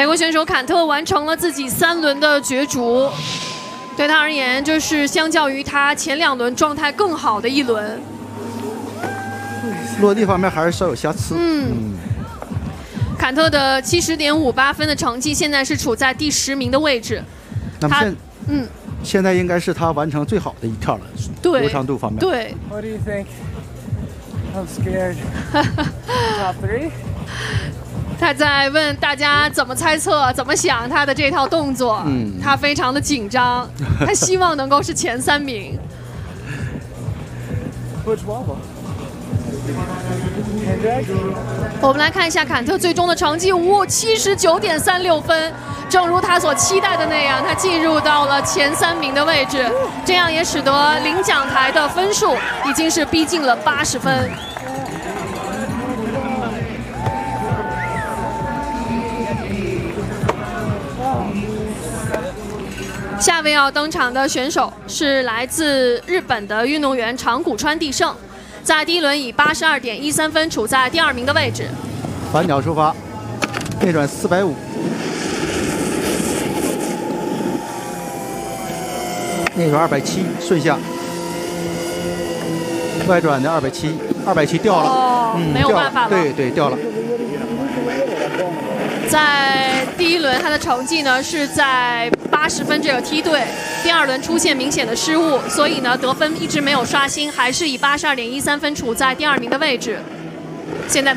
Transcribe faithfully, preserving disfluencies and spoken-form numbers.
美国选手坎特完成了自己三轮的角逐，对他而言，这是相较于他前两轮状态更好的一轮。 落地方面还是稍有瑕疵。 嗯。嗯坎特的七十点五八分的成绩，现在是处在第十名的位置。 那么现嗯， 现在应该是他完成最好的一跳了， 对流畅度方面。 对。 What do you think? I'm scared. Top three. 他在问大家怎么猜测、怎么想他的这套动作。嗯，他非常的紧张，他希望能够是前三名。 Which wobble? 我们来看一下坎特最终的成绩，哇，七十九点三六分，正如他所期待的那样，他进入到了前三名的位置，这样也使得领奖台的分数已经是逼近了八十分。下位要登场的选手是来自日本的运动员长谷川地胜。在第一轮以八十二点一三分处在第二名的位置， 反脚出发，内转四百五，内转二百七，顺下，外转的二百七，二百七掉了， 哦，嗯、没有办法了， 对对掉了。 在第一轮他的成绩呢是在八十分这个梯队，第二轮出现明显的失误，所以呢得分一直没有刷新，还是以八十二点一三分处在第二名的位置。现在他